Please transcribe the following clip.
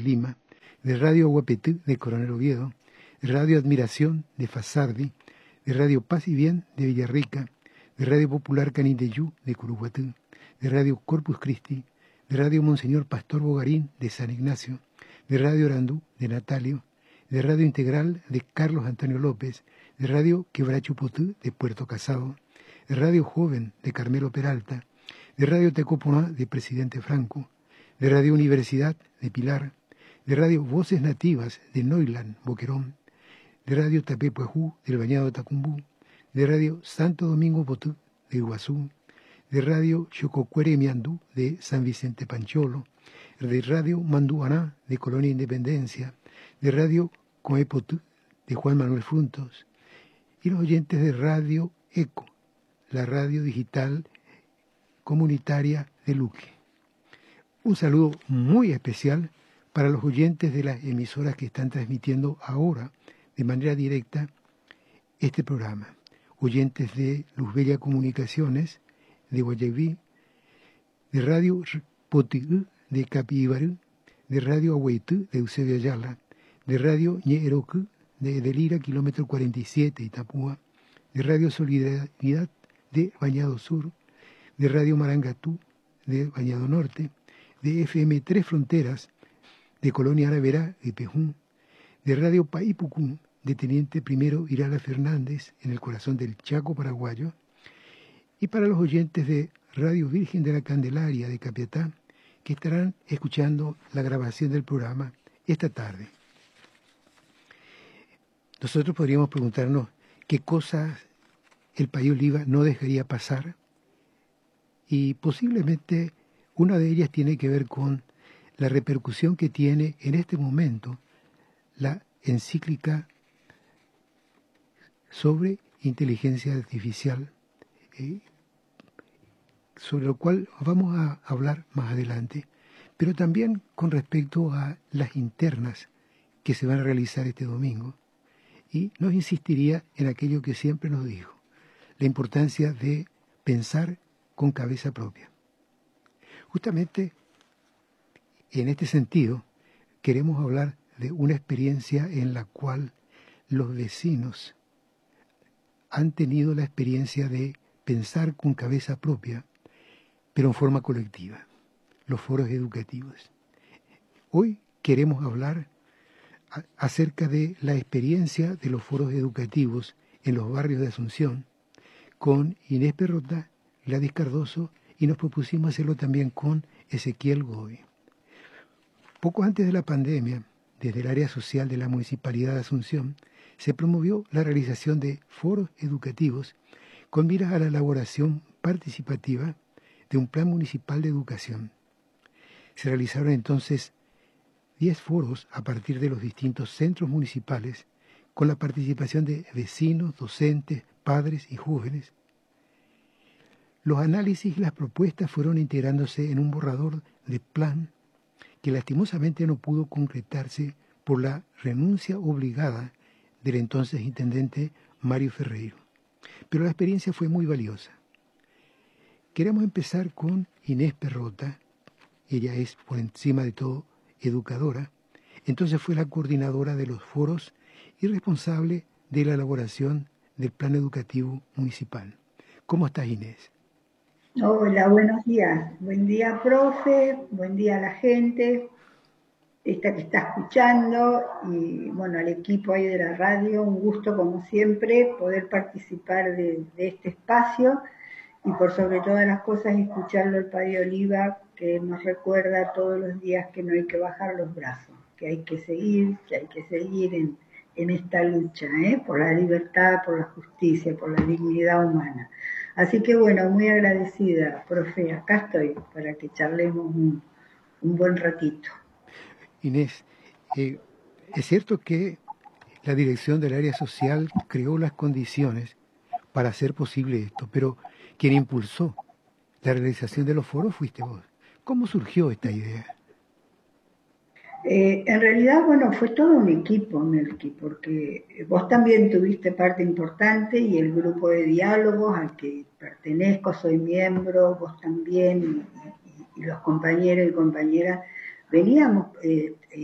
Lima, de Radio Huapetú de Coronel Oviedo, de Radio Admiración de Fasardi, de Radio Paz y Bien de Villarrica, de Radio Popular Canindeyú de Curuguatú, de Radio Corpus Christi, de Radio Monseñor Pastor Bogarín de San Ignacio, de Radio Orandú de Natalio, de Radio Integral de Carlos Antonio López, de Radio Quebrachupotú de Puerto Casado, de Radio Joven de Carmelo Peralta, de Radio Tecoponá de Presidente Franco, de Radio Universidad de Pilar, de Radio Voces Nativas de Noilan, Boquerón, de Radio Tapepuajú del Bañado Tacumbú, de Radio Santo Domingo Potú de Iguazú, de Radio Chococuere Miandú de San Vicente Pancholo, de Radio Manduaná de Colonia Independencia, de Radio Coepotú de Juan Manuel Fruntos, y los oyentes de Radio ECO, la radio digital comunitaria de Luque. Un saludo muy especial para los oyentes de las emisoras que están transmitiendo ahora de manera directa este programa. Oyentes de Luz Bella Comunicaciones, de Guayaquil, de Radio Potigú de Capibarú, de Radio Ahueytú de Eusebio Ayala, de Radio Ñerocu de Delira, kilómetro 47, Itapúa, de Radio Solidaridad de Bañado Sur, de Radio Marangatú de Bañado Norte, de FM Tres Fronteras de Colonia Araverá de Pejún, de Radio Paipucún de Teniente Primero Irala Fernández en el corazón del Chaco paraguayo, y para los oyentes de Radio Virgen de la Candelaria de Capiatá, que estarán escuchando la grabación del programa esta tarde. Nosotros podríamos preguntarnos qué cosas el País Oliva no dejaría pasar, y posiblemente una de ellas tiene que ver con la repercusión que tiene en este momento la encíclica sobre inteligencia artificial, sobre lo cual vamos a hablar más adelante, pero también con respecto a las internas que se van a realizar este domingo. Y nos insistiría en aquello que siempre nos dijo, la importancia de pensar con cabeza propia. Justamente en este sentido, queremos hablar de una experiencia en la cual los vecinos han tenido la experiencia de pensar con cabeza propia, pero en forma colectiva, los foros educativos. Hoy queremos hablar acerca de la experiencia de los foros educativos en los barrios de Asunción con Inés Perrota, Gladys Cardoso, y nos propusimos hacerlo también con Ezequiel Godoy. Poco antes de la pandemia, desde el área social de la Municipalidad de Asunción, se promovió la realización de foros educativos con miras a la elaboración participativa de un plan municipal de educación. Se realizaron entonces 10 foros a partir de los distintos centros municipales con la participación de vecinos, docentes, padres y jóvenes. Los análisis y las propuestas fueron integrándose en un borrador de plan que lastimosamente no pudo concretarse por la renuncia obligada del entonces intendente Mario Ferreiro. Pero la experiencia fue muy valiosa. Queremos empezar con Inés Perrota. Ella es, por encima de todo, educadora. Entonces fue la coordinadora de los foros y responsable de la elaboración del plan educativo municipal. ¿Cómo estás, Inés? Hola, buenos días. Buen día, profe. Buen día a la gente esta que está escuchando y, bueno, al equipo ahí de la radio. Un gusto, como siempre, poder participar de este espacio y, por sobre todas las cosas, escucharlo al Padre Oliva, que nos recuerda todos los días que no hay que bajar los brazos, que hay que seguir en esta lucha, por la libertad, por la justicia, por la dignidad humana. Así que bueno, muy agradecida, profe, acá estoy para que charlemos un buen ratito. Inés, es cierto que la dirección del área social creó las condiciones para hacer posible esto, pero quien impulsó la realización de los foros fuiste vos. ¿Cómo surgió esta idea? En realidad, bueno, fue todo un equipo, Melqui, porque vos también tuviste parte importante y el grupo de diálogos al que pertenezco, soy miembro, vos también, y los compañeros y compañeras, veníamos